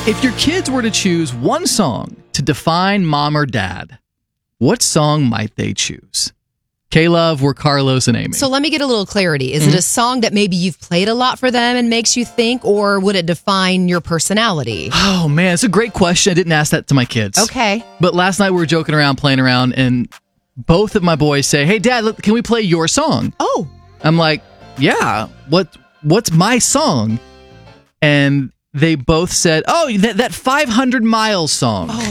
If your kids were to choose one song to define mom or dad, what song might they choose? K-Love, we're Carlos and Amy. So let me get a little clarity. Is it a song that maybe you've played a lot for them and makes you think, or would it define your personality? Oh, man, it's a great question. I didn't ask that to my kids. Okay. But last night we were joking around, playing around, and both of my boys say, hey, Dad, can we play your song? Oh. I'm like, yeah, what's my song? And they both said, oh, that 500 Miles song.